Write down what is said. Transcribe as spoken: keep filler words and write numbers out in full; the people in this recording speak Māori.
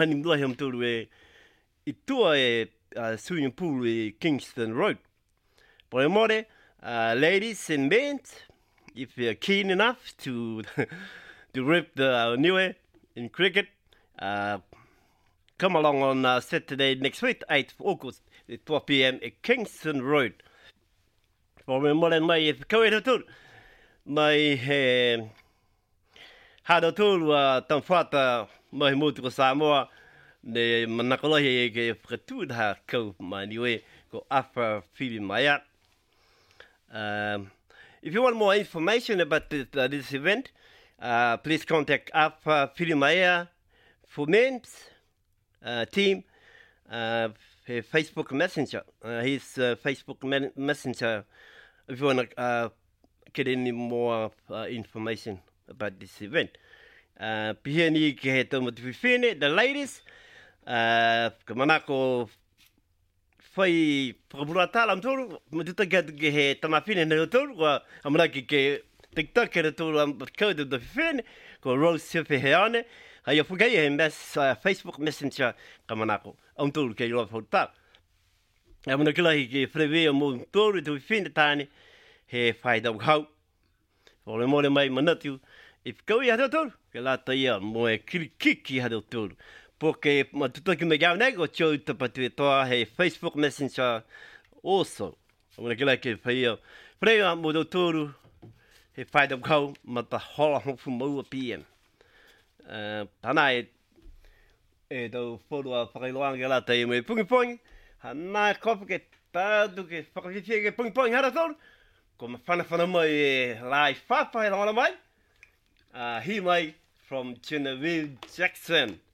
Hanimdua him to e itua e uh, swimming pool e Kingston Road. Por amore, uh, ladies and men, if you're keen enough to to rip the uh, new in cricket, uh, come along on uh, Saturday next week, eighth of August, at twelve p m at Kingston Road. Por amore, mai e kau e ratur, mai he haratur wa tanwhata mai mutu ko Samoa, ne manakolohi e ke whakatūd ha kau mai niwe ko Afa Whirimaya. Um, if you want more information about this, uh, this event, uh, please contact Afa Whirimaya for men's uh, team, uh, Facebook Messenger. Uh, his uh, Facebook men- Messenger, if you want to uh, get any more uh, information about this event. Uh, Pihia ni ke he tau matuwhiwhine, the ladies, uh, ka manako whai whakapuratala am tōru, matutaki atu ke he tamawhine na tōru, wa amaraki ke tiktok e tōru am kautu da whiwhine, ko Rose Siwhi he ane, hai a whukai he mes, uh, Facebook Messenger ka manako, am tōru ke roa whautau. A mana kilahi ke whrewea mō tōru tu whiwhine tāne, he whaidau hau. Ore more mai manatu, if kau i hata tōru, ke lata ia mo e kirikiki hata tōru. Porque matutaki me gau nego chou tapatu e toa he Facebook Messenger also. Ora ke lai ke whaia. Whaia mo do tōru he whaidau kau ma ta hola hofu maua P M. Uh, Tana e e tau whorua whakailoanga ke lata i me pungi pongi. Hana kopu ke tātu ke whakawhiwhia ke pungi pongi hara tōru. Ko ma whana whana mai e lai whapa he ronga mai. Uh, he mai from Genevieve Jackson.